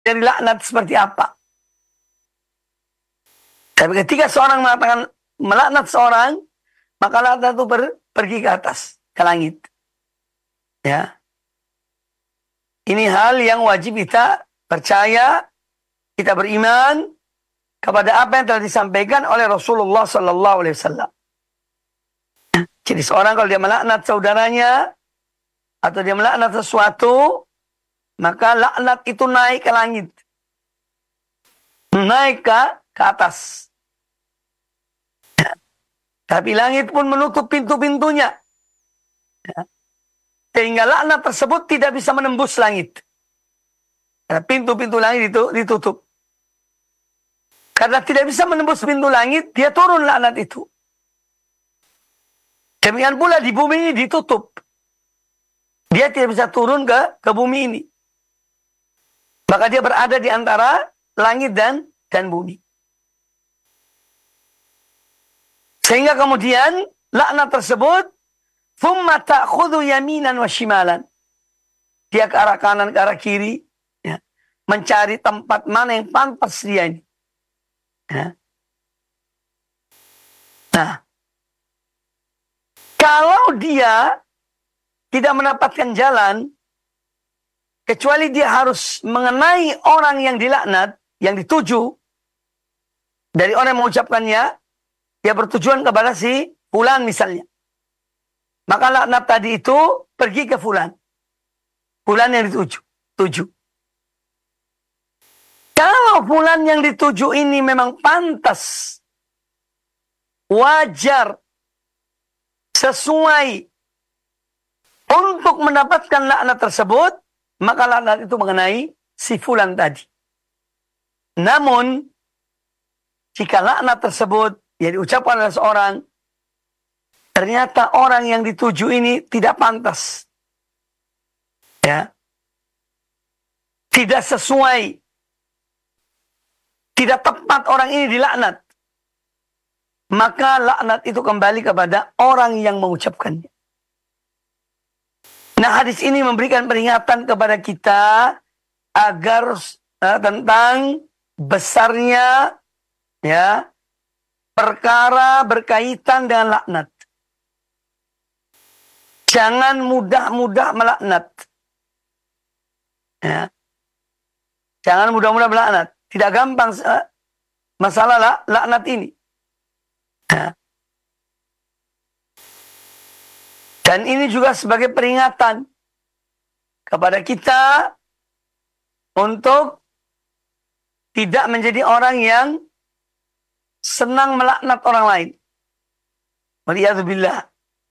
dari laknat seperti apa. Tapi ketika seorang mengatakan melaknat seorang, maka laknat itu pergi ke atas, ke langit. Ya. Ini hal yang wajib kita percaya, kita beriman kepada apa yang telah disampaikan oleh Rasulullah Sallallahu Alaihi Wasallam. Jadi seorang kalau dia melaknat saudaranya atau dia melaknat sesuatu, maka laknat itu naik ke langit, naik ke atas. Tapi langit pun menutup pintu-pintunya. Sehingga laknat tersebut tidak bisa menembus langit. Karena pintu-pintu langit itu ditutup. Karena tidak bisa menembus pintu langit, dia turun laknat itu. Demikian pula di bumi ini ditutup. Dia tidak bisa turun ke bumi ini. Maka dia berada di antara langit dan bumi. Sehingga kemudian laknat tersebut thumma ta'khudhu yaminan wa shimalan. Dia ke arah kanan, ke arah kiri, ya, mencari tempat mana yang pantas dia ini. Ya. Nah, kalau dia tidak mendapatkan jalan, kecuali dia harus mengenai orang yang dilaknat, yang dituju, dari orang yang mengucapkannya, dia bertujuan kepada si fulan misalnya. Maka laknat tadi itu pergi ke fulan. Fulan yang dituju. Kalau fulan yang dituju ini memang pantas, wajar, sesuai untuk mendapatkan laknat tersebut, maka laknat itu mengenai si fulan tadi. Namun, jika laknat tersebut yang diucapkan oleh seorang, ternyata orang yang dituju ini tidak pantas. Ya. Tidak sesuai. Tidak tepat orang ini dilaknat. Maka laknat itu kembali kepada orang yang mengucapkannya. Nah, hadis ini memberikan peringatan kepada kita agar tentang besarnya, ya, perkara berkaitan dengan laknat. Jangan mudah-mudah melaknat. Ya. Jangan mudah-mudah melaknat. Tidak gampang masalah laknat ini. Ya. Dan ini juga sebagai peringatan kepada kita untuk tidak menjadi orang yang senang melaknat orang lain. Waliyadzubillah.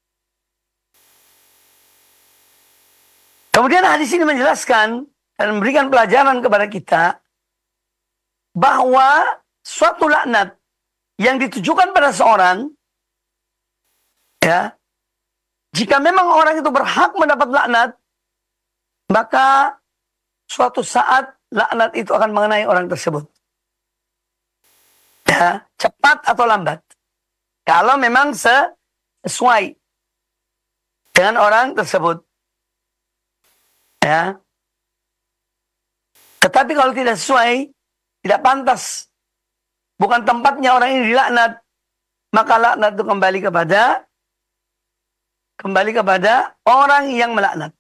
Kemudian hadis ini menjelaskan dan memberikan pelajaran kepada kita bahwa suatu laknat yang ditujukan pada seorang, ya, jika memang orang itu berhak mendapat laknat, maka suatu saat laknat itu akan mengenai orang tersebut. Ya, cepat atau lambat. Kalau memang sesuai dengan orang tersebut. Ya. Tetapi kalau tidak sesuai, tidak pantas, bukan tempatnya orang ini dilaknat, maka laknat itu kembali kepada orang yang melaknat.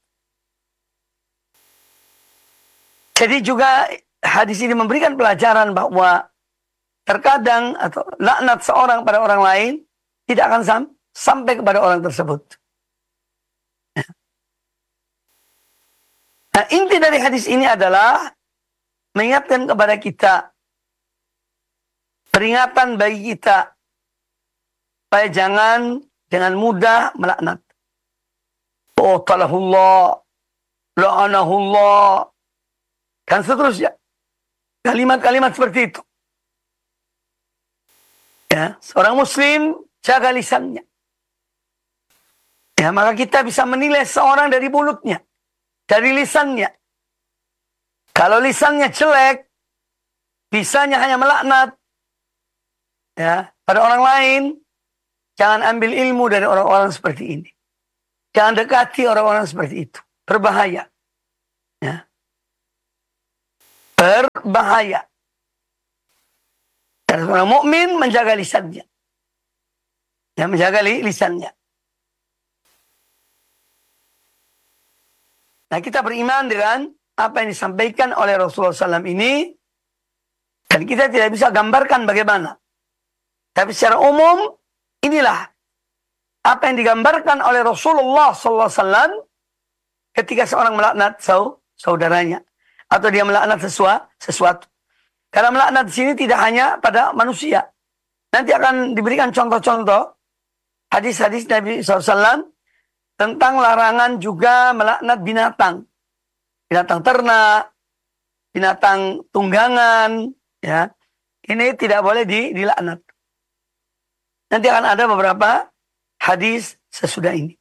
Jadi juga hadis ini memberikan pelajaran bahwa terkadang atau laknat seorang pada orang lain tidak akan sampai kepada orang tersebut. Nah, inti dari hadis ini adalah mengingatkan kepada kita, peringatan bagi kita, supaya jangan dengan mudah melaknat. Oh, talahullah, la'anahullah, dan seterusnya. Kalimat-kalimat seperti itu. Ya, seorang muslim jaga lisannya. Ya, maka kita bisa menilai seorang dari mulutnya, dari lisannya. Kalau lisannya jelek, bisanya hanya melaknat, ya, pada orang lain, jangan ambil ilmu dari orang-orang seperti ini. Jangan dekati orang-orang seperti itu. Berbahaya. Ya. berbahaya. Dan seorang mukmin menjaga lisannya. Ya, menjaga lisannya. Nah, kita beriman dengan apa yang disampaikan oleh Rasulullah SAW ini. Dan kita tidak bisa gambarkan bagaimana. Tapi secara umum, inilah apa yang digambarkan oleh Rasulullah SAW ketika seorang melaknat saudaranya. Atau dia melaknat sesuatu. Karena melaknat di sini tidak hanya pada manusia. Nanti akan diberikan contoh-contoh hadis-hadis Nabi SAW tentang larangan juga melaknat binatang. Binatang ternak, binatang tunggangan, ya. Ini tidak boleh dilaknat. Nanti akan ada beberapa hadis sesudah ini.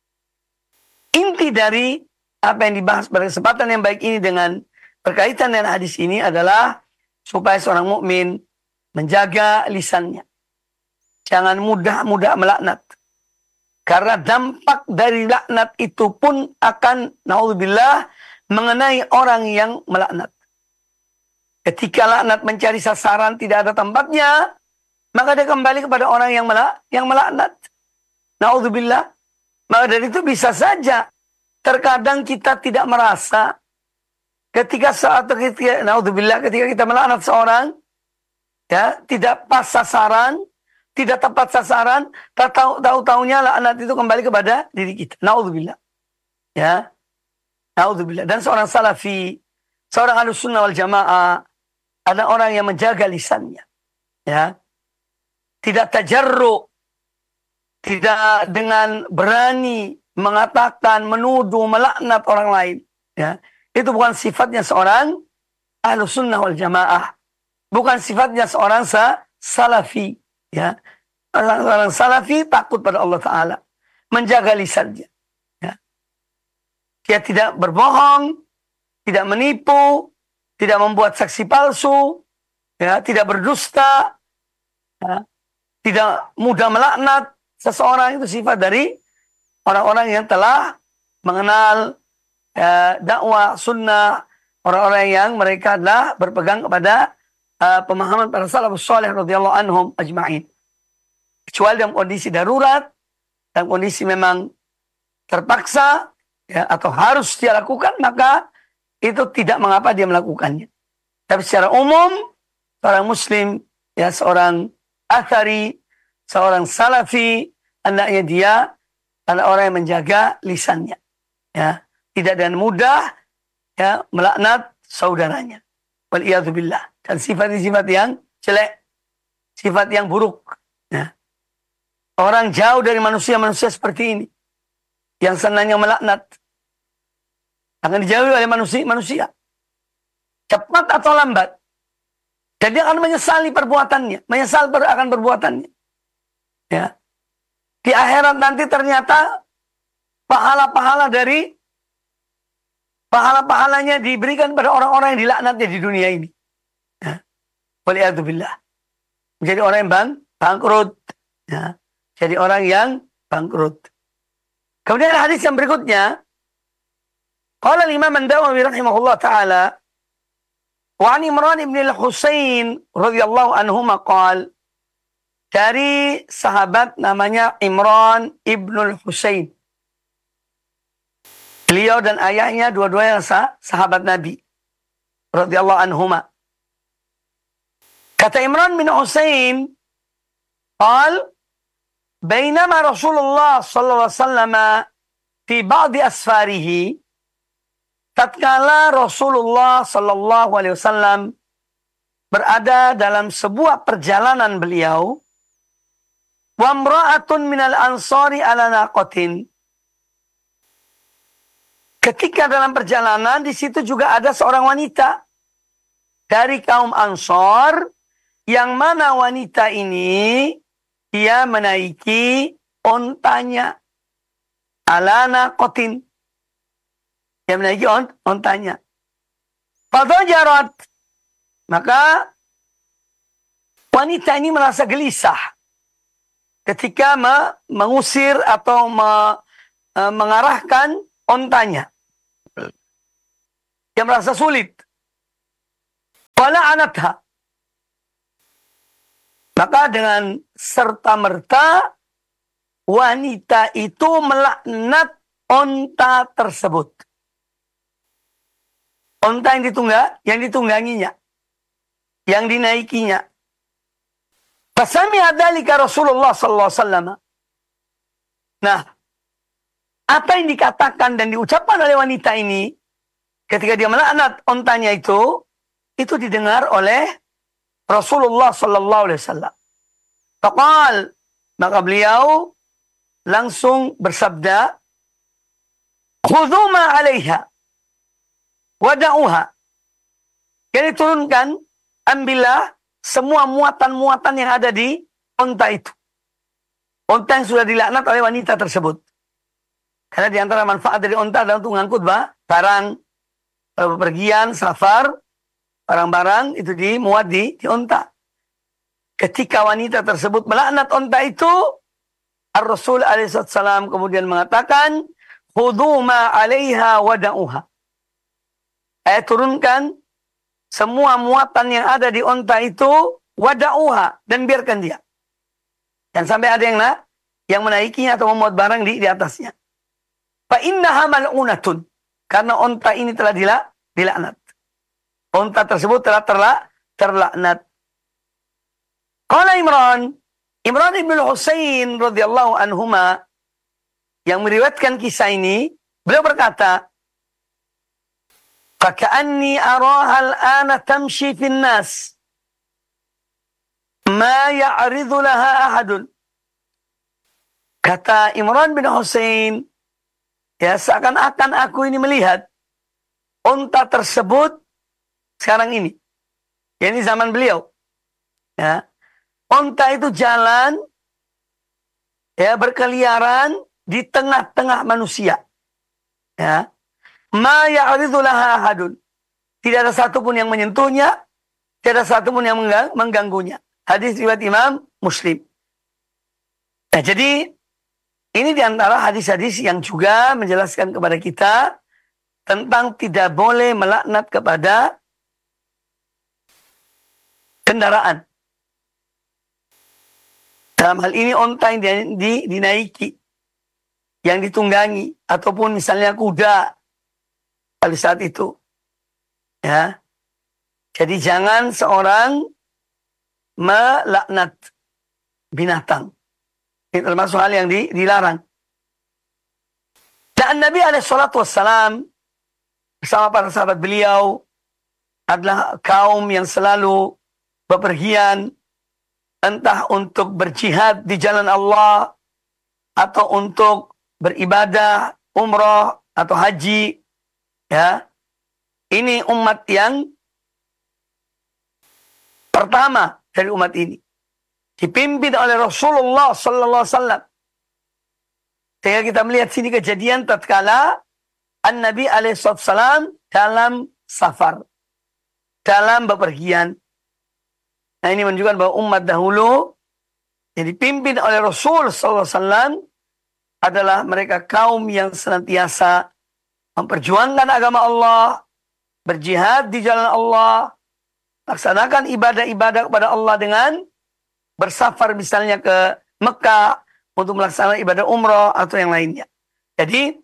Inti dari apa yang dibahas pada kesempatan yang baik ini dengan berkaitan dengan hadis ini adalah supaya seorang mukmin menjaga lisannya. Jangan mudah-mudah melaknat. Karena dampak dari laknat itu pun akan, naudzubillah, mengenai orang yang melaknat. Ketika laknat mencari sasaran tidak ada tempatnya, maka dia kembali kepada orang yang melaknat. Naudzubillah. Maka dari itu bisa saja terkadang kita tidak merasa ketika naudzubillah, ketika kita melaknat seorang, ya, tidak pas sasaran, tidak tepat sasaran, tahu-tahunya laknat itu kembali kepada diri kita. Naudzubillah. Ya. Naudzubillah. Dan seorang salafi, seorang ahlussunnah wal jamaah, ada orang yang menjaga lisannya. Ya. Tidak tajarru, tidak dengan berani mengatakan, menuduh, melaknat orang lain. Ya. Itu bukan sifatnya seorang ahlussunnah wal jamaah. Bukan sifatnya seorang salafi. Ya. Orang salafi takut pada Allah Ta'ala. Menjaga lisannya. Ya. Dia tidak berbohong, tidak menipu, tidak membuat saksi palsu, ya, tidak berdusta, ya, tidak mudah melaknat seseorang. Itu sifat dari orang-orang yang telah mengenal dakwah sunnah, orang-orang yang mereka adalah berpegang kepada pemahaman para salafus saleh radhiyallahu anhum ajma'in. Kecuali dalam kondisi darurat, dalam kondisi memang terpaksa, ya, atau harus dia lakukan, maka itu tidak mengapa dia melakukannya. Tapi secara umum, seorang muslim, ya, seorang athari, seorang salafi, hendaknya dia adalah orang yang menjaga lisannya. Ya. Tidak dengan mudah, ya, melaknat saudaranya. Waliyadzubillah. Dan sifat-sifat yang jelek, sifat yang buruk. Ya. Orang jauh dari manusia-manusia seperti ini, yang senangnya melaknat, akan dijauhi oleh manusia. Cepat atau lambat. Dan dia akan menyesali perbuatannya. Menyesal akan perbuatannya. Ya. Di akhirat nanti ternyata pahalanya diberikan pada orang-orang yang dilaknatnya di dunia ini. Ya. Waliyadzubillah. Menjadi orang yang bangkrut. Ya. Jadi orang yang bangkrut. Kemudian hadis yang berikutnya, qala al-Imam an-Nawawi rahimahullah taala, wa 'an Imran ibn al-Husain radhiyallahu anhuma qala, dari sahabat namanya Imran ibn al-Husain. Beliau dan ayahnya dua-duanya sahabat Nabi radhiyallahu anhuma. Kata Imran bin Husain, qala bainama Rasulullah sallallahu alaihi wasallam fi ba'di asfarihi, tatkala Rasulullah sallallahu alaihi wasallam berada dalam sebuah perjalanan beliau, wa imra'atun minal ansari ala naqatin, ketika dalam perjalanan di situ juga ada seorang wanita dari kaum Ansor, yang mana wanita ini dia menaiki ontanya, ala naqatin, dia menaiki ontanya. Fadajarat, maka wanita ini merasa gelisah ketika mengusir atau mengarahkan ontanya. Dia merasa sulit. wala'anatha. Maka dengan serta-merta wanita itu melaknat onta tersebut. Onta yang ditungganginya, yang dinaikinya. Fasami'a dzalika Rasulullah sallallahu alaihi wasallam. Nah, apa yang dikatakan dan diucapkan oleh wanita ini ketika dia melaknat ontanya itu didengar oleh Rasulullah sallallahu alaihi wasallam. Faqal, maka beliau langsung bersabda, "Khudhu ma 'alaiha wada'uha." Jadi turunkan, ambillah semua muatan-muatan yang ada di onta itu. Onta yang sudah dilaknat oleh wanita tersebut. Karena di antara manfaat dari onta adalah untuk mengangkut barang, bepergian, safar, barang-barang itu dimuat di onta. Ketika wanita tersebut melaknat onta itu, Ar-Rasul alaihissalam kemudian mengatakan, "Khudhu ma 'alaiha wada'uha." Turunkan semua muatan yang ada di onta itu, wada'uha, dan biarkan dia. Dan sampai ada yang menaikinya atau memuat barang di atasnya. Fa innaha mal'unatun. Karena onta ini telah dilaknat. Onta tersebut telah terlaknat. Qala Imran ibn Husain radhiyallahu anhuma yang meriwayatkan kisah ini, beliau berkata, "Faka'anni araha al-ana tamshi fin nas ma ya'ridhu laha ahadun." Kata Imran bin Husain, ya seakan-akan aku ini melihat onta tersebut sekarang ini. Ya, ini zaman beliau. Ya. Onta itu jalan, ya berkeliaran di tengah-tengah manusia. Ya. Ma ya'ridhu laha ahadun. Tidak ada satupun yang menyentuhnya, tidak ada satupun yang mengganggunya. Hadis riwayat Imam Muslim. Nah, jadi ini diantara hadis-hadis yang juga menjelaskan kepada kita tentang tidak boleh melaknat kepada kendaraan. Dalam hal ini onta yang dinaiki, yang ditunggangi, ataupun misalnya kuda pada saat itu. Ya. Jadi jangan seorang melaknat binatang. Ini termasuk hal yang dilarang. Dan Nabi SAW bersama para sahabat beliau adalah kaum yang selalu bepergian, entah untuk berjihad di jalan Allah, atau untuk beribadah, umrah, atau haji. Ya, ini umat yang pertama dari umat ini, dipimpin oleh Rasulullah sallallahu alaihi wasallam. Sehingga kita melihat sini kejadian tatkala An-Nabi alaihi wasallam dalam safar, dalam bepergian. Nah, ini menunjukkan bahwa umat dahulu yang dipimpin oleh Rasul sallallahu alaihi wasallam adalah mereka kaum yang senantiasa memperjuangkan agama Allah, berjihad di jalan Allah, laksanakan ibadah-ibadah kepada Allah dengan bersafar misalnya ke Mekah untuk melaksanakan ibadah umrah atau yang lainnya. Jadi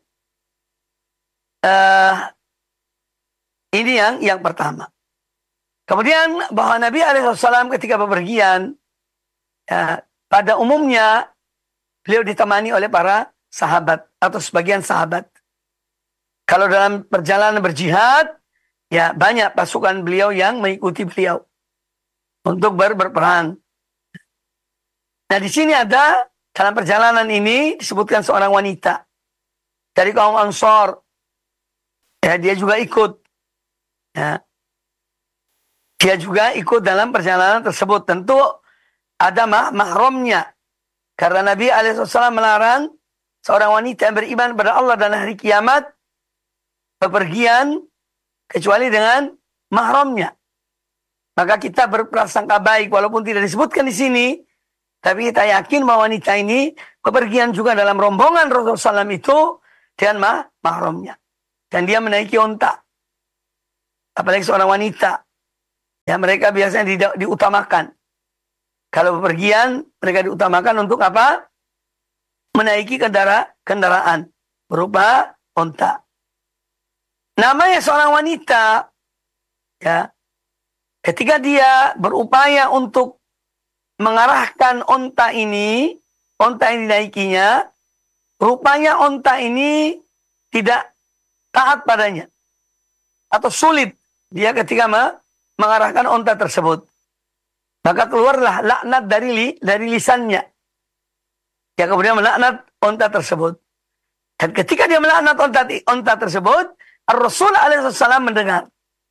ini yang pertama. Kemudian bahwa Nabi SAW ketika bepergian, ya, pada umumnya beliau ditemani oleh para sahabat atau sebagian sahabat. Kalau dalam perjalanan berjihad, ya banyak pasukan beliau yang mengikuti beliau untuk berperang. Nah, di sini ada dalam perjalanan ini disebutkan seorang wanita dari kaum Ansor. Ya, dia juga ikut. Ya. Dia juga ikut dalam perjalanan tersebut. Tentu ada mahramnya. Karena Nabi SAW melarang seorang wanita yang beriman pada Allah dan hari kiamat bepergian kecuali dengan mahramnya. Maka kita berprasangka baik walaupun tidak disebutkan di sini, tapi kita yakin bahwa wanita ini bepergian juga dalam rombongan Rasulullah SAW itu dengan mahramnya. Dan dia menaiki onta. Apalagi seorang wanita. Ya, mereka biasanya diutamakan. Kalau bepergian, mereka diutamakan untuk apa? Menaiki kendaraan berupa onta. Namanya seorang wanita, ya, ketika dia berupaya untuk mengarahkan onta ini dinaikinya, rupanya onta ini tidak taat padanya. Atau sulit dia ketika mengarahkan onta tersebut. Maka keluarlah laknat dari lisannya. Ya, kemudian melaknat onta tersebut. Dan ketika dia melaknat onta tersebut, Rasul alaihissalam mendengar.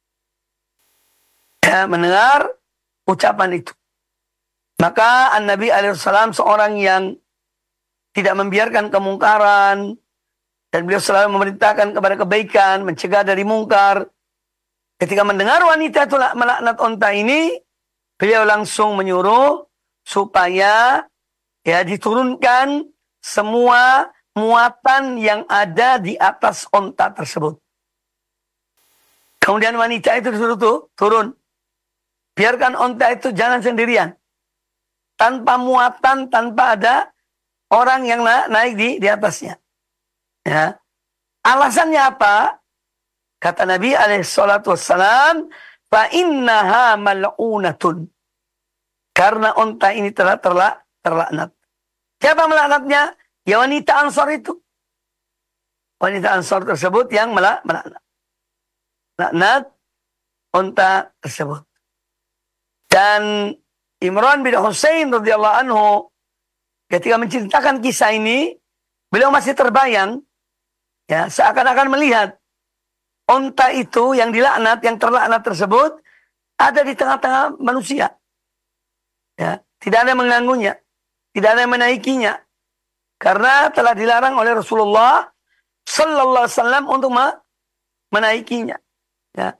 Ya, mendengar ucapan itu. Maka Nabi alaihissalam seorang yang tidak membiarkan kemungkaran. Dan beliau selalu memerintahkan kepada kebaikan, mencegah dari mungkar. Ketika mendengar wanita itu melaknat onta ini, beliau langsung menyuruh supaya ya diturunkan semua muatan yang ada di atas onta tersebut. Kemudian wanita itu disuruh turun. Biarkan onta itu jalan sendirian. Tanpa muatan, tanpa ada orang yang naik di atasnya. Ya. Alasannya apa? Kata Nabi alaihissalam, fa innaha mal'unatun. Karena onta ini telah terlaknat. Siapa melaknatnya? Ya wanita Ansor itu. Wanita Ansor tersebut yang melaknat. Laknat onta tersebut. Dan Imran bin Husain radhiyallahu anhu ketika menceritakan kisah ini, beliau masih terbayang, ya, seakan-akan melihat onta itu yang dilaknat, yang terlaknat tersebut ada di tengah-tengah manusia. Ya, tidak ada yang mengganggunya, tidak ada yang menaikinya, karena telah dilarang oleh Rasulullah Sallallahu Alaihi Wasallam untuk menaikinya. Ya.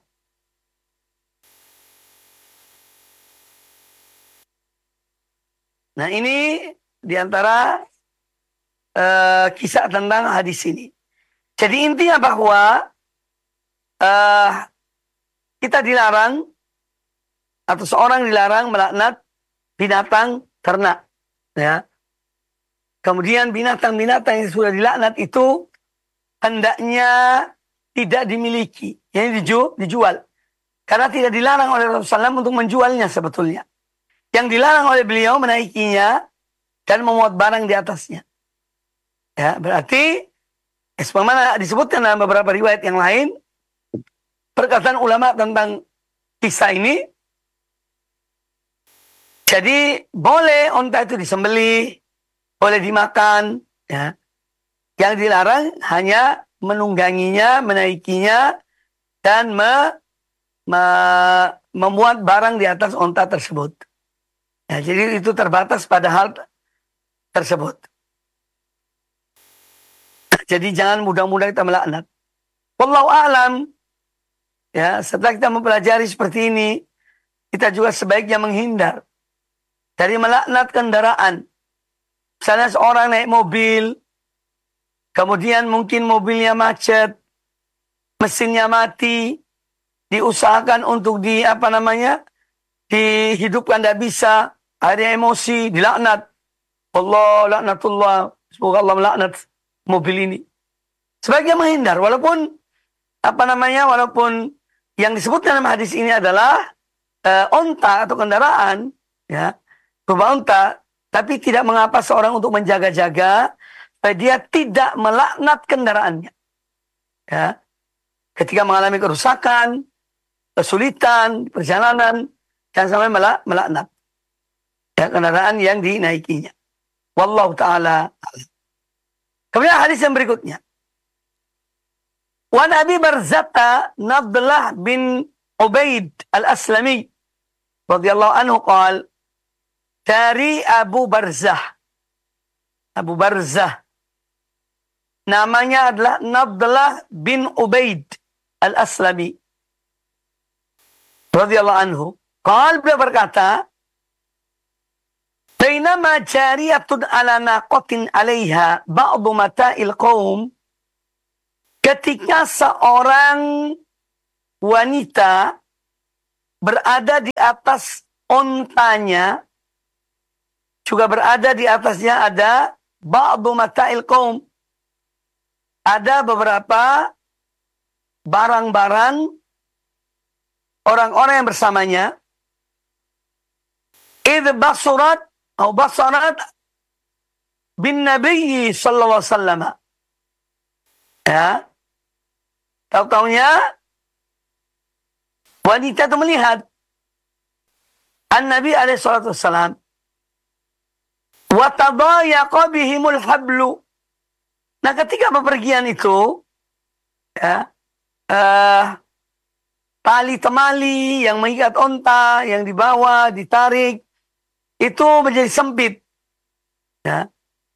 Nah, ini diantara kisah tentang hadis ini. Jadi intinya bahwa kita dilarang atau seorang dilarang melaknat binatang ternak. Ya. Kemudian binatang-binatang yang sudah dilaknat itu hendaknya tidak dimiliki, yang dijual. Karena tidak dilarang oleh Rasulullah SAW untuk menjualnya sebetulnya. Yang dilarang oleh beliau menaikinya dan memuat barang di atasnya. Ya, berarti sebagaimana disebutkan dalam beberapa riwayat yang lain, perkataan ulama tentang kisah ini, jadi boleh onta itu disembelih, boleh dimakan, ya. Yang dilarang hanya menungganginya, menaikinya, dan memuat barang di atas onta tersebut. Ya, jadi itu terbatas pada hal tersebut. Jadi jangan mudah-mudah kita melaknat. Wallahu a'lam. Ya, setelah kita mempelajari seperti ini, kita juga sebaiknya menghindar dari melaknat kendaraan. Misalnya seorang naik mobil, kemudian mungkin mobilnya macet, mesinnya mati, diusahakan untuk dihidupkan, tidak bisa, akhirnya emosi, dilaknat. Allah laknatullah, semoga Allah melaknat mobil ini. Sebaiknya menghindar, walaupun yang disebutkan dalam hadis ini adalah onta atau kendaraan, ya, berupa onta, tapi tidak mengapa seorang untuk menjaga-jaga supaya dia tidak melaknat kendaraannya. Ya. Ketika mengalami kerusakan, kesulitan, perjalanan, jangan sampai melaknat ya, kendaraan yang dinaikinya. Wallahu ta'ala. Kemudian hadis yang berikutnya. Wan Abi Barzata Nadlah bin Ubaid al-Aslami radhiyallahu anhu qala, dari Abu Barzah namanya adalah Nadlah bin Ubaid al-Aslami radhiyallahu anhu. Qala, beliau berkata, bainama jariyatun ala naqatin 'alaiha ba'du mata'il qaum, ketika seorang wanita berada di atas ontanya, juga berada di atasnya ada ba'du mata'il qaum. Ada beberapa barang-barang orang-orang yang bersamanya. Idh basarat bin Nabi sallallahu alaihi wasallam. Ya. Tahu-taunya wanita itu melihat An-Nabi alaihi salatu wasallam. Wa tadayaqa bihimul hablu. Nah, ketika bepergian itu, ya, tali temali yang mengikat onta, yang dibawa, ditarik, itu menjadi sempit. Ya.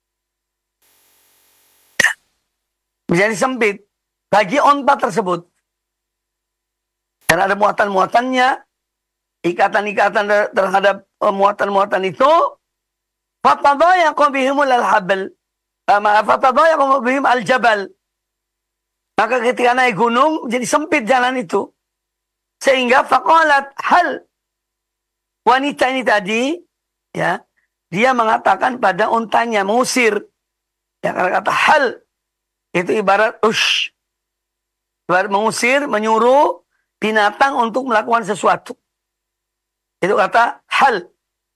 Menjadi sempit bagi onta tersebut. Dan ada muatan-muatannya, ikatan-ikatan terhadap muatan-muatan itu. Fatadayaqa bihimul al-habl. Fatadayaqa bihim al-jabal. Maka ketika naik gunung, jadi sempit jalan itu. Sehingga faqalat hal. Wanita ini tadi, ya, dia mengatakan pada untanya, mengusir. Ya, karena kata hal, itu ibarat ush. Ibarat mengusir, menyuruh binatang untuk melakukan sesuatu. Itu kata hal.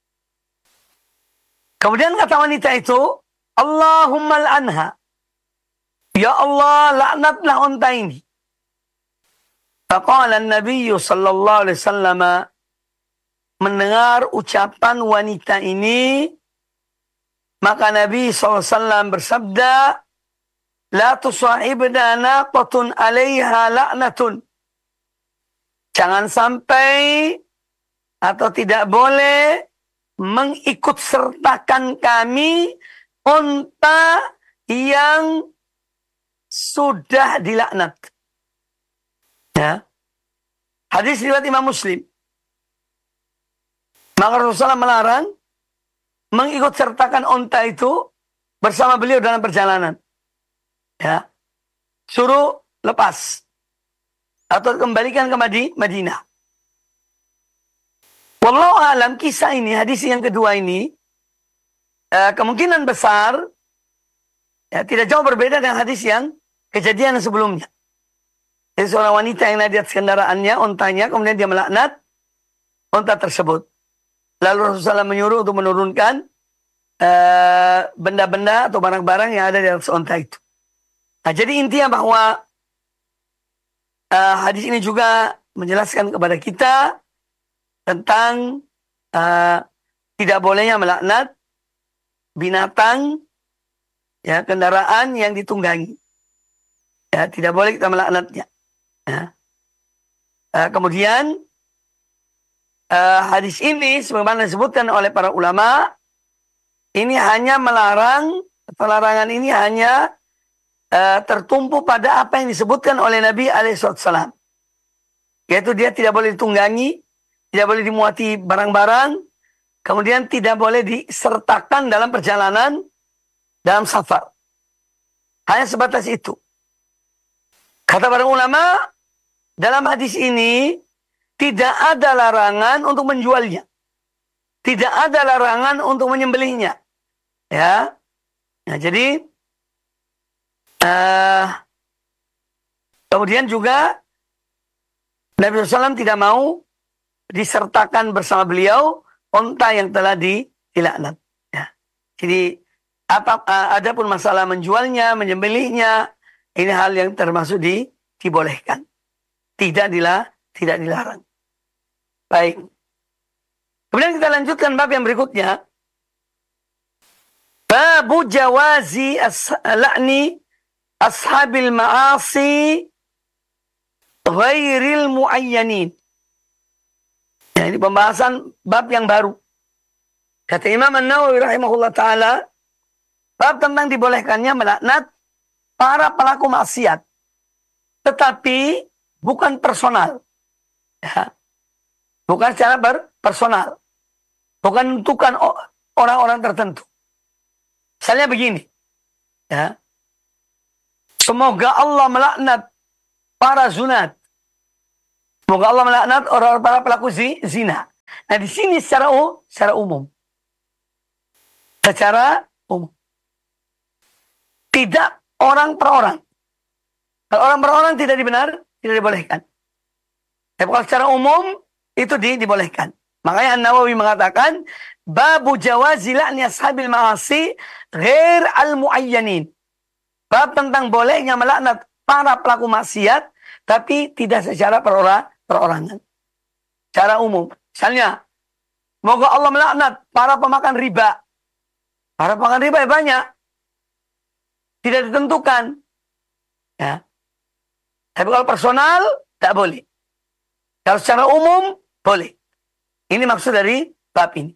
Kemudian kata wanita itu, Allahumma al'anha. Ya Allah, laknatlah unta ini. Faqala Nabi sallallahu alaihi wasallam, mendengar ucapan wanita ini, maka Nabi SAW bersabda, La tusahibna naqatun alaiha la'natun. Jangan sampai atau tidak boleh mengikut sertakan kami unta yang sudah dilaknat. Ya. Hadis riwayat Imam Muslim. Maka Rasulullah melarang mengikut sertakan unta itu bersama beliau dalam perjalanan. Ya. Suruh lepas atau kembalikan ke Madinah. Wallahu alam, kisah ini, hadis yang kedua ini, kemungkinan besar ya, tidak jauh berbeda dengan hadis yang kejadian sebelumnya. Jadi seorang wanita yang naik di atas kendaraannya, ontanya, kemudian dia melaknat onta tersebut. Lalu Rasulullah menyuruh untuk menurunkan benda-benda atau barang-barang yang ada di atas onta itu. Nah, jadi intinya bahwa hadis ini juga menjelaskan kepada kita tentang tidak bolehnya melaknat binatang, ya, kendaraan yang ditunggangi. Ya, tidak boleh kita melaknatnya. Ya. Kemudian hadis ini sebagaimana disebutkan oleh para ulama, ini hanya melarang, atau larangan ini hanya tertumpu pada apa yang disebutkan oleh Nabi alaihissalam. Yaitu dia tidak boleh ditunggangi, tidak boleh dimuati barang-barang, kemudian tidak boleh disertakan dalam perjalanan, dalam safar. Hanya sebatas itu. Kata para ulama, dalam hadis ini tidak ada larangan untuk menjualnya. Tidak ada larangan untuk menyembelihnya. Ya. Nah, jadi kemudian juga Nabi SAW tidak mau disertakan bersama beliau onta yang telah dilaknat. Ya. Jadi adapun masalah menjualnya, menyembelihnya, ini hal yang termasuk dibolehkan. Tidak dilarang. Baik. Kemudian kita lanjutkan bab yang berikutnya. Babu jawazi la'ni ashabil ma'asi ghairil muayyanin. Ya, ini pembahasan bab yang baru. Kata Imam An-Nawawi rahimahullah ta'ala, bab tentang dibolehkannya melaknat para pelaku maksiat. Tetapi bukan personal. Ya. Bukan secara personal. Bukan untukkan orang-orang tertentu. Misalnya begini. Ya. Semoga Allah melaknat para zunat. Semoga Allah melaknat orang-orang para pelaku zina. Nah, di sini secara umum. Secara umum. Tidak orang per orang. Kalau orang per orang tidak dibolehkan. Tapi kalau secara umum itu dibolehkan. Makanya An-Nawawi mengatakan babu jawazi la'ni ashabil ma'asi ghair al-muayyanin. Bab tentang bolehnya melaknat para pelaku maksiat tapi tidak secara perorangan. Secara umum. Misalnya, semoga Allah melaknat para pemakan riba. Para pemakan riba banyak. Tidak ditentukan. Ya. Tapi kalau personal, tidak boleh. Kalau secara umum, boleh. Ini maksud dari bab ini.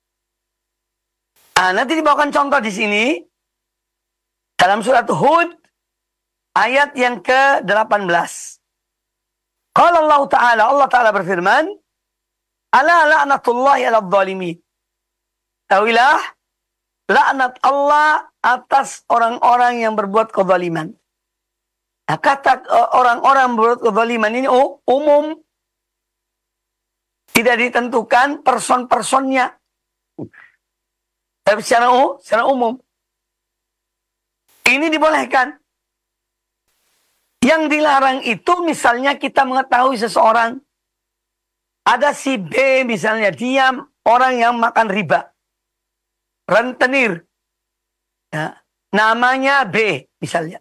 Nah, nanti dibawakan contoh di sini. Dalam surat Hud, ayat yang ke-18. Qala Allah Ta'ala berfirman, ala la'natullahi ala dhalimin. Tahuilah, laknat Allah atas orang-orang yang berbuat kezaliman. Nah, kata orang-orang berbuat kezaliman ini umum. Tidak ditentukan person-personnya. Tapi secara umum. Ini dibolehkan. Yang dilarang itu misalnya kita mengetahui seseorang. Ada si B misalnya. Dia orang yang makan riba. Rentenir. Ya, namanya B misalnya.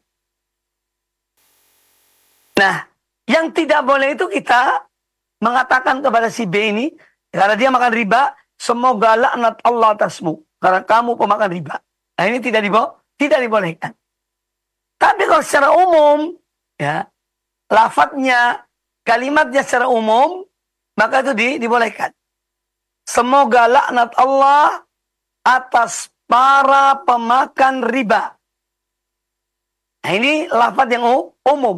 Nah, yang tidak boleh itu kita mengatakan kepada si B ini, karena dia makan riba, semoga laknat Allah atasmu, karena kamu pemakan riba. Nah, ini tidak dibolehkan. Tapi kalau secara umum, ya, lafadznya, kalimatnya secara umum, maka itu dibolehkan. Semoga laknat Allah atas para pemakan riba. Nah, ini lafadz yang umum.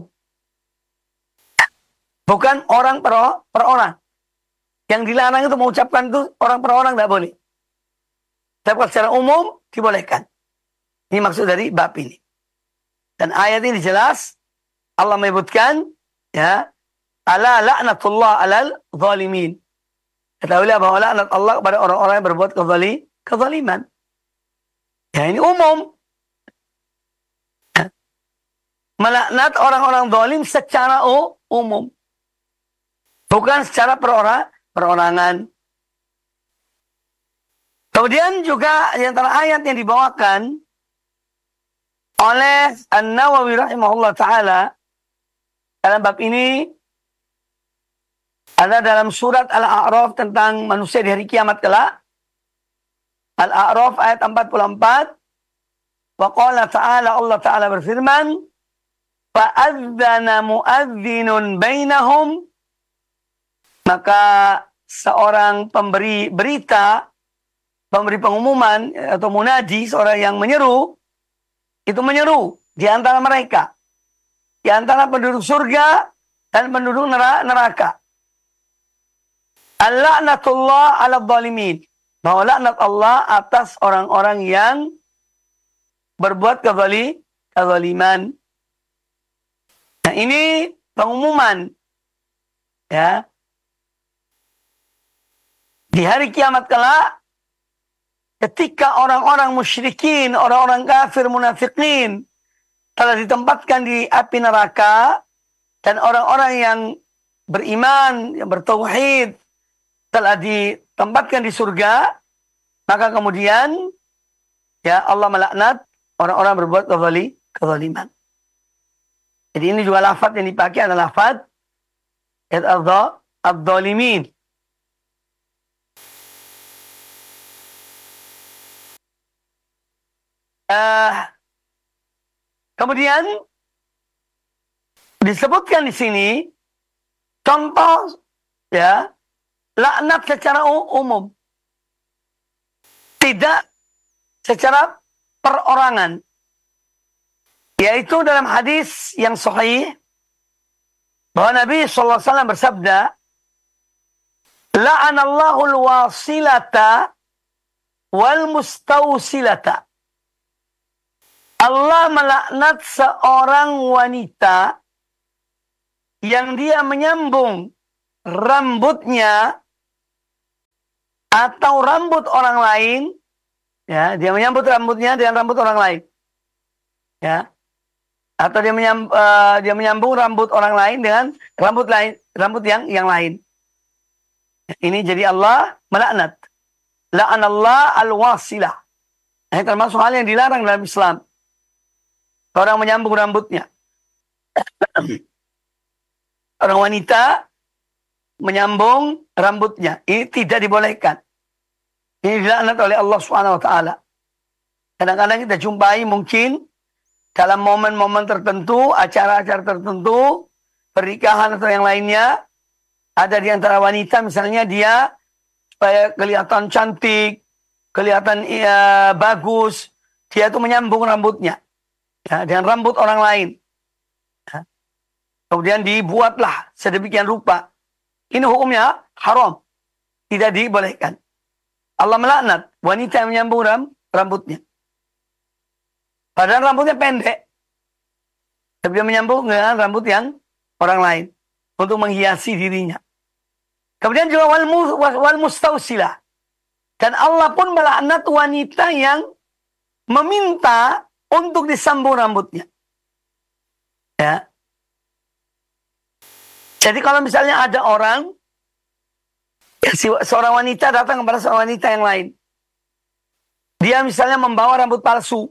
Bukan orang per orang. Yang dilarang itu mengucapkan itu orang per orang tidak boleh. Tapi secara umum dibolehkan. Ini maksud dari bab ini. Dan ayat ini jelas Allah menyebutkan ya, ala la'natullah alal zalimin. Ketahuilah bahwa laknat Allah kepada orang-orang yang berbuat kezaliman. Ya, ini umum. Melaknat orang-orang zalim secara umum. Bukan secara perorangan. Kemudian juga di antara ayat yang dibawakan oleh An-Nawawi rahimahullah ta'ala dalam bab ini ada dalam surat Al-A'raf tentang manusia di hari kiamat kelak. Al-A'raf ayat 44. Wa qala ta'ala, Allah ta'ala berfirman, fa'adzana mu'adzinun bainahum. Maka seorang pemberi berita, pemberi pengumuman atau munadi, seorang yang menyeru, itu menyeru di antara mereka. Di antara penduduk surga dan penduduk neraka. Al-la'natullah ala dhalimin. Bahwa laknat Allah atas orang-orang yang berbuat kezaliman. Nah, ini pengumuman. Ya. Di hari kiamat kelak, ketika orang-orang musyrikin, orang-orang kafir, munafikin telah ditempatkan di api neraka, dan orang-orang yang beriman, yang bertauhid telah ditempatkan di surga, maka kemudian ya Allah melaknat orang-orang berbuat kezaliman. Jadi ini juga lafaz yang dipakai adalah lafaz ad-dhalimin. Kemudian disebutkan di sini contoh ya laknat secara umum, tidak secara perorangan, yaitu dalam hadis yang sahih bahwa Nabi SAW bersabda, la'anallahu al-wasilata wal mustausilata. Allah melaknat seorang wanita yang dia menyambung rambutnya atau rambut orang lain, ya, dia menyambut rambutnya dengan rambut orang lain, ya, atau dia menyambung rambut orang lain dengan rambut yang lain. Ini jadi Allah melaknat. La'anallah al-wasilah. Ini termasuk hal yang dilarang dalam Islam. Orang menyambung rambutnya. Orang wanita menyambung rambutnya. Ini tidak dibolehkan. Ini dilaknat oleh Allah Subhanahu wa taala. Kadang-kadang kita jumpai mungkin dalam momen-momen tertentu, acara-acara tertentu, pernikahan atau yang lainnya, ada di antara wanita misalnya dia supaya kelihatan cantik, kelihatan bagus, dia itu menyambung rambutnya, ya, dengan rambut orang lain. Ya. Kemudian dibuatlah sedemikian rupa. Ini hukumnya haram, tidak dibolehkan. Allah melaknat wanita yang menyambung rambutnya. Padahal rambutnya pendek, tapi dia menyambung dengan rambut yang orang lain untuk menghiasi dirinya. Kemudian juga wal mustausilah. Dan Allah pun melaknat wanita yang meminta untuk disambung rambutnya. Ya. Jadi kalau misalnya ada orang, ya, seorang wanita datang kepada seorang wanita yang lain. Dia misalnya membawa rambut palsu.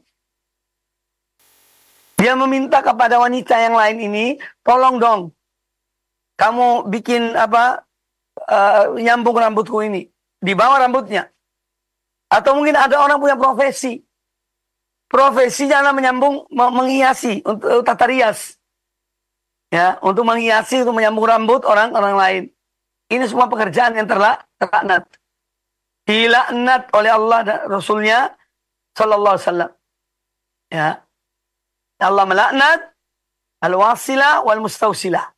Dia meminta kepada wanita yang lain ini, tolong dong, kamu bikin nyambung rambutku ini. Dibawa rambutnya. Atau mungkin ada orang punya profesi. Profesinya adalah menyambung, menghiasi, untuk tata rias. Ya, untuk menghiasi, untuk menyambung rambut orang lain. Ini semua pekerjaan yang terlaknat. Dilaknat oleh Allah dan Rasulnya Sallallahu Alaihi Wasallam. Ya. Allah melaknat al-wasilah wal mustausilah.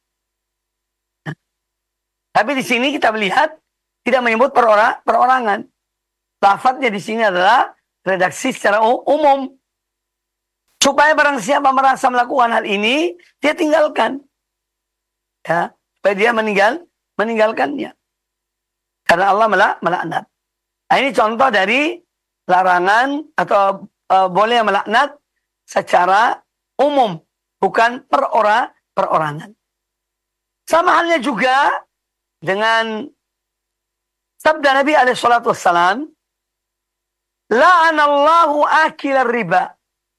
Tapi di sini kita melihat tidak menyebut perorangan. Lafadznya di sini adalah redaksi secara umum. Supaya barang siapa merasa melakukan hal ini, dia tinggalkan. Ya, supaya dia meninggalkannya. Karena Allah melaknat. Nah, ini contoh dari larangan atau boleh melaknat secara umum, bukan perorangan. Sama halnya juga dengan sabda Nabi alaihi salatu wassalam, la'anallahu akilar riba.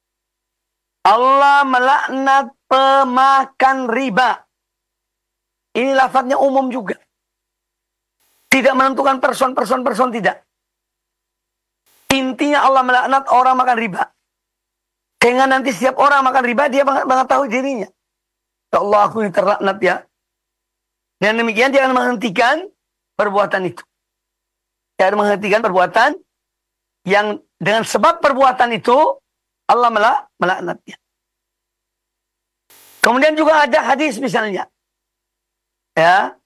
Allah melaknat pemakan riba. Ini lafadznya umum juga. Tidak menentukan person tidak. Intinya Allah melaknat orang makan riba. Dengan nanti setiap orang makan riba, dia mengetahui dirinya. Ya Allah, aku ini terlaknat ya. Dan demikian dia akan menghentikan perbuatan itu. Dia akan menghentikan perbuatan yang dengan sebab perbuatan itu, Allah melaknatnya. Kemudian juga ada hadis misalnya. Ya.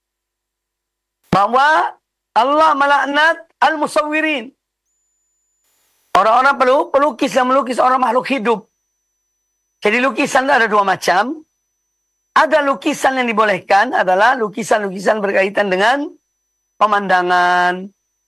Bahwa Allah melaknat al-musawwirin. Orang-orang pelukis yang melukis orang makhluk hidup. Jadi lukisan ada dua macam. Ada lukisan yang dibolehkan adalah lukisan-lukisan berkaitan dengan pemandangan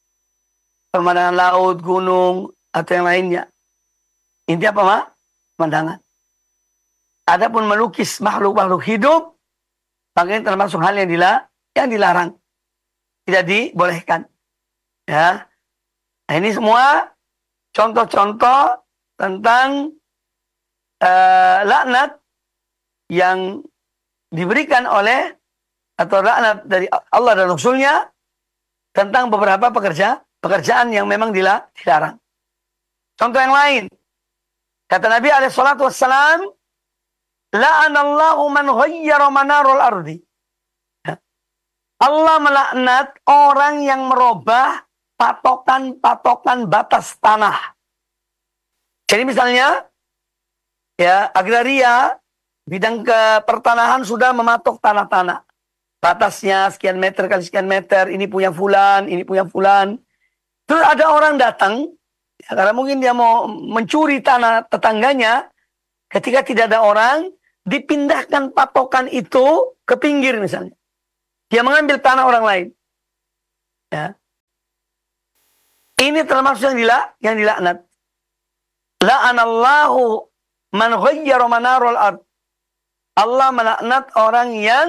laut, gunung, atau yang lainnya. Intinya apa, Mak? Pemandangan. Adapun melukis makhluk-makhluk hidup, makanya termasuk hal yang dilarang. Tidak dibolehkan. Ya. Nah, ini semua contoh-contoh tentang laknat yang diberikan oleh atau laknat dari Allah dan Rasulnya tentang beberapa pekerjaan yang memang dilarang. Contoh yang lain, kata Nabi alaihi salatu wassalam, la'anallahu man ghayyara manarul ardi. Allah melaknat orang yang merubah patokan batas tanah. Jadi misalnya, ya, agraria, bidang pertanahan sudah mematok tanah-tanah. Batasnya sekian meter kali sekian meter, ini punya fulan, ini punya fulan. Terus ada orang datang, ya, karena mungkin dia mau mencuri tanah tetangganya, ketika tidak ada orang, dipindahkan patokan itu ke pinggir misalnya. Dia mengambil tanah orang lain. Ya. Ini termasuk yang dilaknat. La'anallahu man ghayyara manarul ard. Allah melaknat orang yang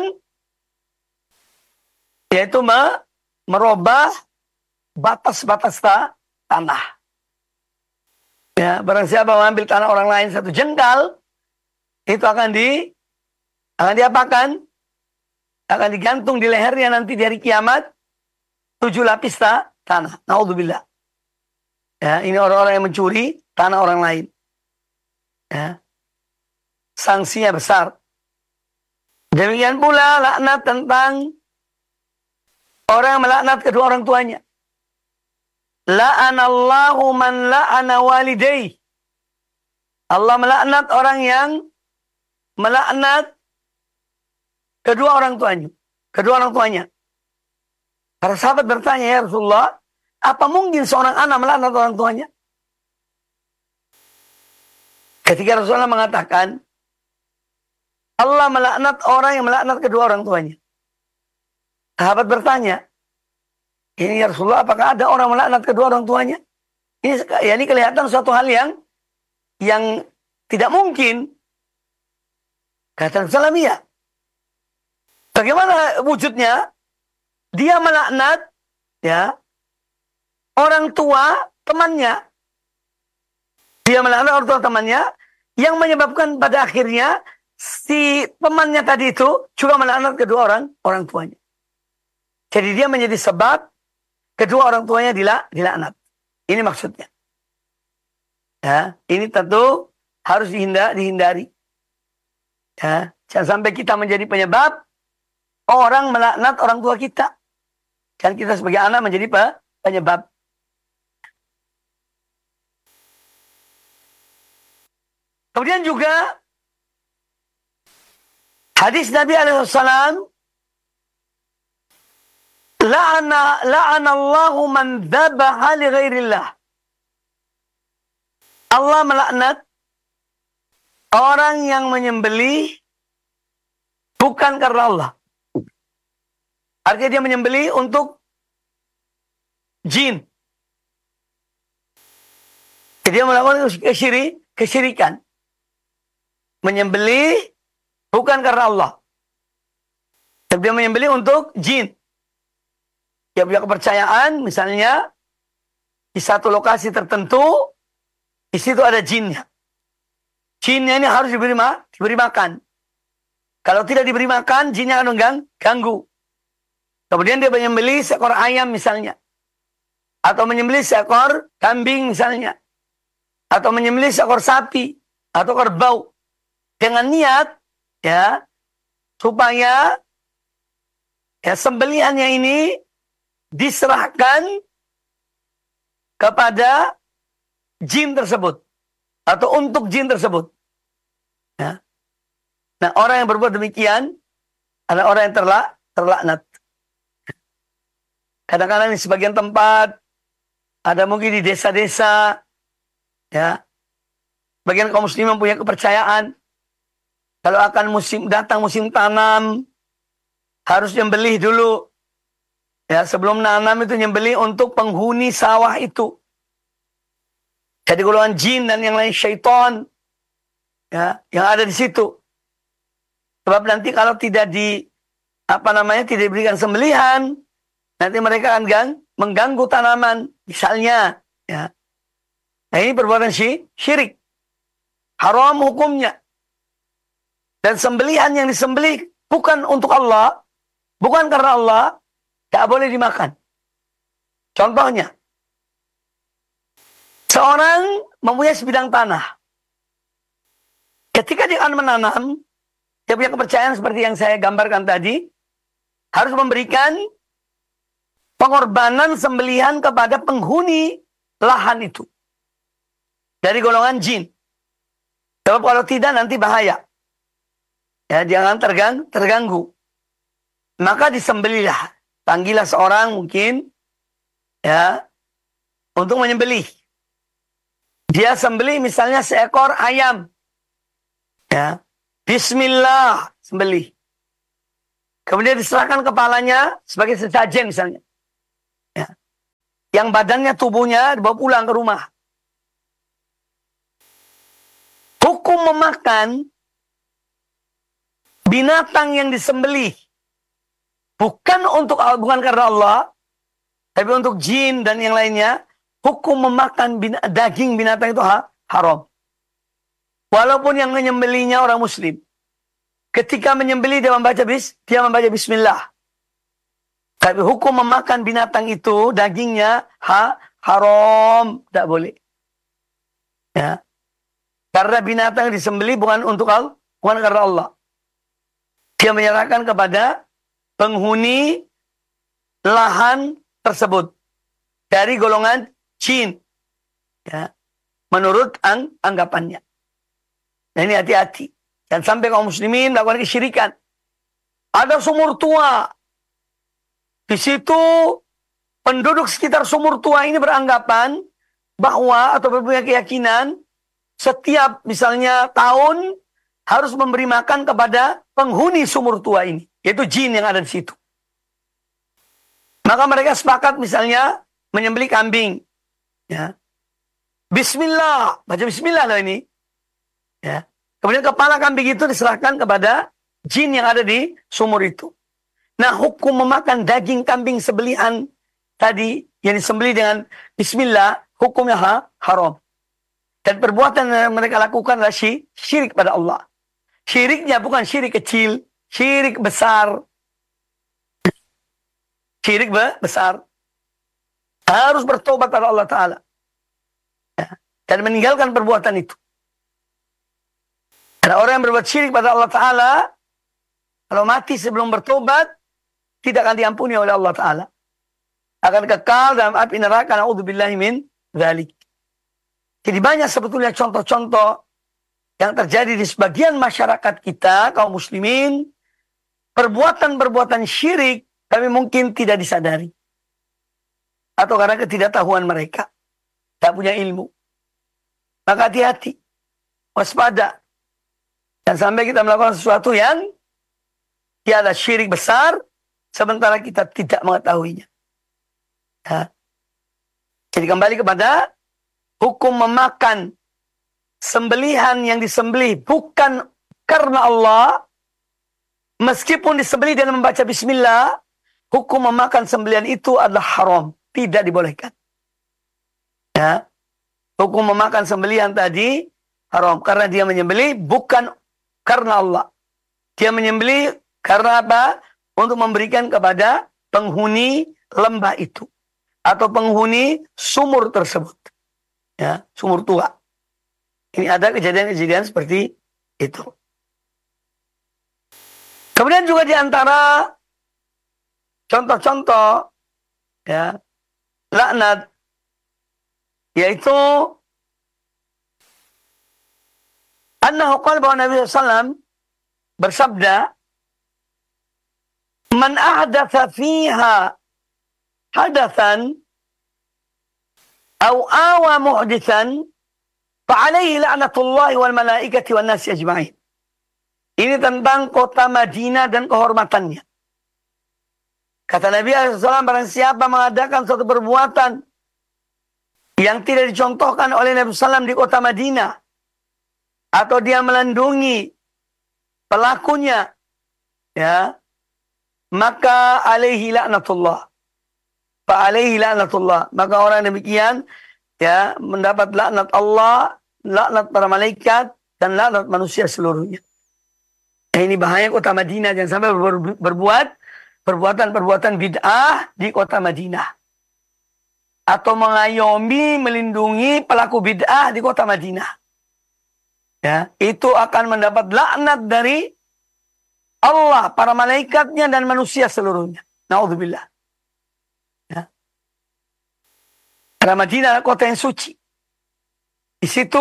yaitu merubah batas-batas tanah. Ya, barang siapa mengambil tanah orang lain satu jengkal, itu akan diapakan? Akan digantung di lehernya nanti di hari kiamat 7 lapis tanah. Naudzubillah. Ya, ini orang-orang yang mencuri tanah orang lain. Ya. Sanksinya besar. Demikian pula laknat tentang orang yang melaknat kedua orang tuanya. La'anallahu man la'ana walidayh. Allah melaknat orang yang melaknat kedua orang tuanya. Para sahabat bertanya, ya Rasulullah, apa mungkin seorang anak melaknat orang tuanya? Ketika Rasulullah mengatakan, Allah melaknat orang yang melaknat kedua orang tuanya. Sahabat bertanya, ini ya Rasulullah, apakah ada orang melaknat kedua orang tuanya? Ini kelihatan suatu hal yang tidak mungkin. Kata Rasulullah, iya. Bagaimana wujudnya? Dia melaknat ya orang tua temannya. Dia melaknat orang tua temannya yang menyebabkan pada akhirnya si temannya tadi itu juga melaknat kedua orang tuanya. Jadi dia menjadi sebab kedua orang tuanya dilaknat. Ini maksudnya. Ya, ini tentu harus dihindari. Ya, jangan sampai kita menjadi penyebab orang melaknat orang tua kita. Dan kita sebagai anak menjadi penyebab. Kemudian juga hadis Nabi SAW, la'anallahu man dhabaha li ghairillah. Allah melaknat orang yang menyembelih bukan karena Allah. Artinya dia menyembelih untuk jin. Jadi dia melakukan kesyirikan. Menyembelih bukan karena Allah. Tapi dia menyembelih untuk jin. Dia punya kepercayaan, misalnya di satu lokasi tertentu, di situ ada jinnya. Jinnya ini harus diberi makan. Kalau tidak diberi makan, jinnya akan mengganggu. Kemudian dia menyembelih seekor ayam misalnya. Atau menyembelih seekor kambing misalnya. Atau menyembelih seekor sapi. Atau kerbau. Dengan niat ya supaya ya sembelihannya ini diserahkan kepada jin tersebut. Atau untuk jin tersebut. Ya. Nah, orang yang berbuat demikian adalah orang yang terlaknat. Kadang-kadang di sebagian tempat, ada mungkin di desa-desa, ya, bagian kaum muslimin punya kepercayaan, kalau akan datang musim tanam, harus nyembelih dulu. Ya, sebelum nanam itu nyembelih untuk penghuni sawah itu. Jadi golongan jin dan yang lain syaitan, ya, yang ada di situ. Sebab nanti kalau tidak tidak diberikan sembelihan, nanti mereka akan mengganggu tanaman, misalnya. Ya. Nah, ini perbuatan syirik. Haram hukumnya. Dan sembelihan yang disembelih bukan untuk Allah, bukan karena Allah, tidak boleh dimakan. Contohnya, seorang mempunyai sebidang tanah. Ketika dia akan menanam, dia punya kepercayaan seperti yang saya gambarkan tadi, harus memberikan pengorbanan sembelihan kepada penghuni lahan itu. Dari golongan jin. Sebab kalau tidak nanti bahaya. Ya, jangan terganggu. Maka disembelihlah. Panggillah seorang mungkin ya untuk menyembelih. Dia sembelih misalnya seekor ayam. Ya. Bismillah, sembelih. Kemudian diserahkan kepalanya sebagai sesajen misalnya. Ya. Yang badannya, tubuhnya dibawa pulang ke rumah. Hukum memakan binatang yang disembelih bukan karena Allah, tapi untuk jin dan yang lainnya, hukum memakan daging binatang itu haram. Walaupun yang menyembelihnya orang muslim. Ketika menyembelih dia membaca bismillah. Tapi hukum memakan binatang itu, dagingnya haram, tidak boleh. Ya. Karena binatang disembelih bukan karena Allah. Dia menyerahkan kepada penghuni lahan tersebut dari golongan jin. Ya. Menurut anggapannya. Nah, ini hati-hati. Dan sampai kaum muslimin melakukan kesyirikan. Ada sumur tua. Di situ penduduk sekitar sumur tua ini beranggapan bahwa atau berpunya keyakinan setiap misalnya tahun harus memberi makan kepada penghuni sumur tua ini. Yaitu jin yang ada di situ. Maka mereka sepakat misalnya menyembelih kambing. Ya. Bismillah. Baca bismillah loh ini. Ya. Kemudian kepala kambing itu diserahkan kepada jin yang ada di sumur itu. Nah, hukum memakan daging kambing sebelihan tadi yang disembelih dengan bismillah, hukumnya haram. Dan perbuatan yang mereka lakukan adalah syirik pada Allah. Syiriknya bukan syirik kecil, syirik besar. Syirik besar. Harus bertobat pada Allah Ta'ala. Ya. Dan meninggalkan perbuatan itu. Ada orang yang berbuat syirik pada Allah Ta'ala, kalau mati sebelum bertobat, tidak akan diampuni oleh Allah Ta'ala. Akan kekal dalam api neraka, na'udzubillahi min dzalik. Jadi banyak sebetulnya contoh-contoh yang terjadi di sebagian masyarakat kita, kaum muslimin, perbuatan-perbuatan syirik, tapi mungkin tidak disadari. Atau karena ketidaktahuan mereka. Tak punya ilmu. Maka hati-hati. Waspada. Dan sampai kita melakukan sesuatu yang tiada syirik besar, sementara kita tidak mengetahuinya. Ya. Jadi kembali kepada hukum memakan sembelihan yang disembelih bukan karena Allah, meskipun disembelih dan membaca bismillah, hukum memakan sembelihan itu adalah haram, tidak dibolehkan. Ya. Hukum memakan sembelihan tadi haram karena dia menyembelih bukan karena Allah. Dia menyembelih karena apa? Untuk memberikan kepada penghuni lembah itu. Atau penghuni sumur tersebut. Ya, sumur tua. Ini ada kejadian-kejadian seperti itu. Kemudian juga di antara contoh-contoh ya, laknat, yaitu annahu qala bahwa Nabi SAW bersabda, man ahdatha fiha hadathan au awa muhdithan fa'alaihi la'natullahi wal malaikati wan nasi ajma'in. Ini tentang kota Madinah dan kehormatannya. Kata Nabi SAW, barang siapa mengadakan suatu perbuatan yang tidak dicontohkan oleh Nabi SAW di kota Madinah, atau dia melindungi pelakunya, ya, maka alaihi la'natullah. Fa'alaihi la'natullah. Maka orang demikian ya mendapat laknat Allah, laknat para malaikat, dan laknat manusia seluruhnya. Nah, ini bahaya kota Madinah, jangan sampai berbuat perbuatan-perbuatan bid'ah di kota Madinah. Atau mengayomi, melindungi pelaku bid'ah di kota Madinah. Ya, itu akan mendapat laknat dari Allah, para malaikatnya, dan manusia seluruhnya. Na'udzubillah. Ya. Karena Madinah adalah kota yang suci. Di situ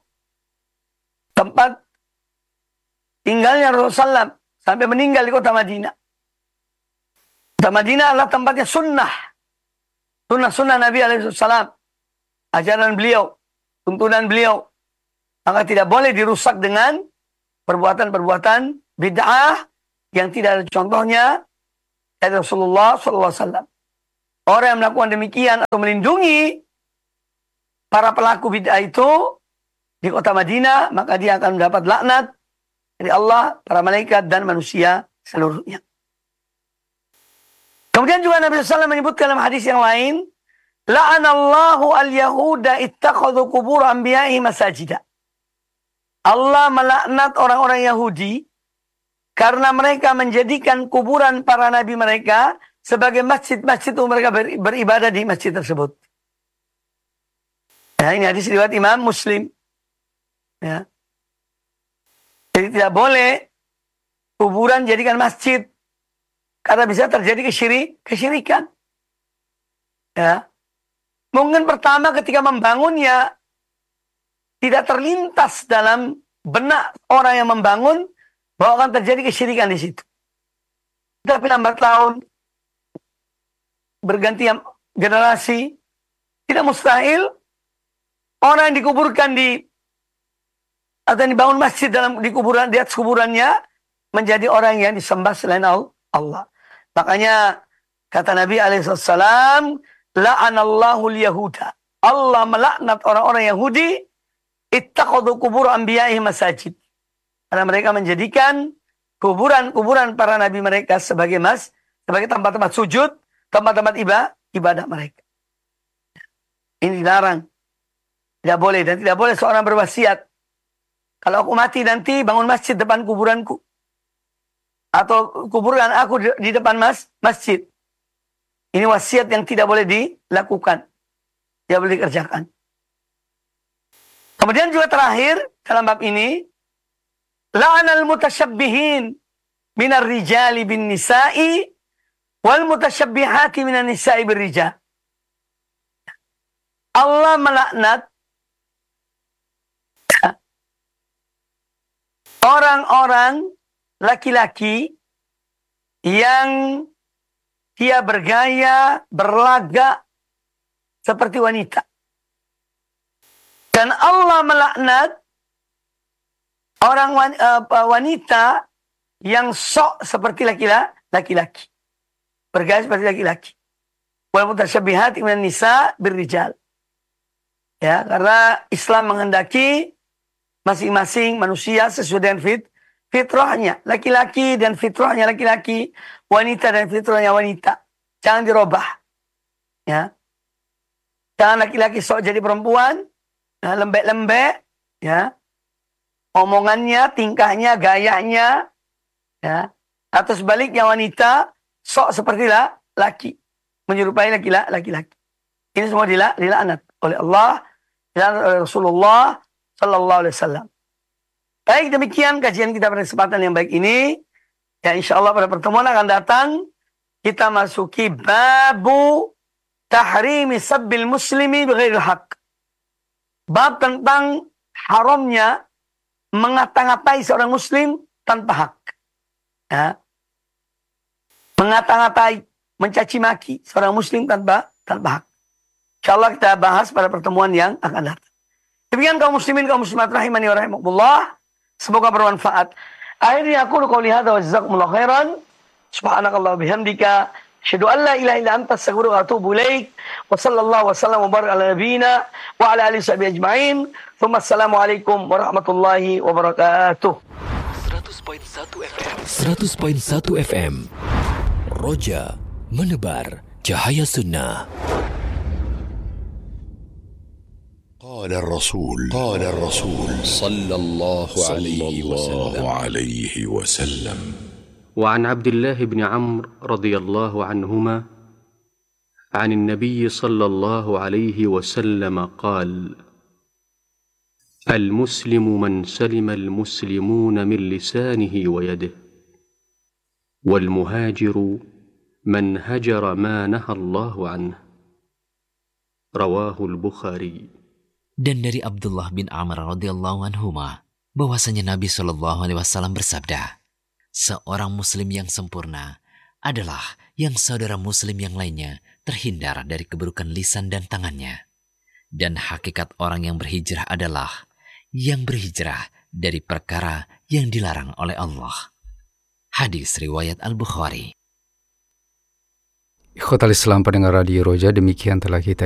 tempat tinggalnya Rasulullah SAW sampai meninggal di kota Madinah. Kota Madinah adalah tempatnya sunnah. Sunnah-sunnah Nabi SAW. Ajaran beliau. Tuntunan beliau. Maka tidak boleh dirusak dengan perbuatan-perbuatan bid'ah yang tidak ada contohnya dari Rasulullah SAW. Orang yang melakukan demikian atau melindungi para pelaku bid'ah itu di kota Madinah, maka dia akan mendapat laknat dari Allah, para malaikat, dan manusia seluruhnya. Kemudian juga Nabi SAW menyebutkan dalam hadis yang lain, la'anallahu al-yahuda ittakhadhu qubur anbiya'i masajida. Allah melaknat orang-orang Yahudi karena mereka menjadikan kuburan para nabi mereka sebagai masjid-masjid untuk mereka beribadah di masjid tersebut. Ya, ini hadis riwayat Imam Muslim. Ya. Jadi tidak boleh kuburan jadikan masjid karena bisa terjadi kesyirikan. Ya. Mungkin pertama ketika membangunnya tidak terlintas dalam benak orang yang membangun bahwa akan terjadi kesyirikan di situ. Tapi lambat tahun berganti generasi, tidak mustahil orang yang dikuburkan atau yang dibangun masjid di kuburan, di atas kuburannya menjadi orang yang disembah selain Allah. Makanya kata Nabi alaihissalam, la'anallahu al-yahuda. Allah melaknat orang-orang Yahudi ittakhadhu qubur anbiya'i masajid. Karena mereka menjadikan kuburan para nabi mereka sebagai tempat-tempat sujud, tempat-tempat ibadah mereka. Ini dilarang. Tidak boleh, dan tidak boleh seorang berwasiat, kalau aku mati nanti bangun masjid depan kuburanku. Atau kuburkan aku di depan masjid. Ini wasiat yang tidak boleh dilakukan. Tidak boleh dikerjakan. Kemudian juga terakhir dalam bab ini, la'anal mutasyabbihin minar rijali bin nisa'i wal mutasyabbihati minan nisa'i bir rijal. Allah melaknat orang-orang laki-laki yang dia bergaya, berlagak seperti wanita. Dan Allah melaknat orang wanita yang sok seperti laki-laki. Bergaya seperti laki-laki. Wal mutasyabbihat minan nisa birrijal. Ya, karena Islam menghendaki masing-masing manusia sesuai dengan fitrahnya. Laki-laki dan fitrahnya laki-laki, wanita dan fitrahnya wanita. Jangan dirubah. Ya. Jangan laki-laki sok jadi perempuan, lembek-lembek, ya. Omongannya, tingkahnya, gayanya, ya. Atau sebaliknya wanita sok seperti laki, menyerupai laki-laki. Ini semua dilaknat oleh Allah dan oleh Rasulullah sallallahu alaihi wasallam. Baik, demikian kajian kita pada kesempatan yang baik ini. Ya, insyaallah pada pertemuan akan datang kita masuki babu tahrimi sabbil muslimi bighairil haq. Bab tentang haramnya mengata-ngatai seorang muslim tanpa hak. Ya. Mengata-ngatai, mencaci maki seorang muslim tanpa hak. Insyaallah kita bahas pada pertemuan yang akan datang. Demikian kaum muslimin, kaum muslimat rahimani wa rahimakumullah. Semoga bermanfaat. Akhirnya aku qouli hadza wa jazakumullahu khairan. Subhanakallah bihamdika asyhadu an la ilaha illa anta astaghfiruka wa atubu ilaik. Wa sallallahu wasallam wa baraka ala nabiyyina wa ala alihi washabihi ajma'in. Tsumma assalamu alaikum warahmatullahi wabarakatuh. 100.1 FM. 100.1 FM. Roja menebar cahaya sunnah. قال الرسول صلى الله عليه وسلم وعن عبد الله بن عمرو رضي الله عنهما عن النبي صلى الله عليه وسلم قال: المسلم من سلم المسلمون من لسانه ويده، والمهاجر من هجر ما نهى الله عنه. رواه البخاري. Dan dari Abdullah bin Amr radhiyallahu anhuma bahwasanya Nabi Shallallahu alaihi wasallam bersabda, seorang muslim yang sempurna adalah yang saudara muslim yang lainnya terhindar dari keburukan lisan dan tangannya. Dan hakikat orang yang berhijrah adalah yang berhijrah dari perkara yang dilarang oleh Allah. Hadis riwayat Al-Bukhari. Ikhwatal Islam pendengar Radio Roja, demikian telah kita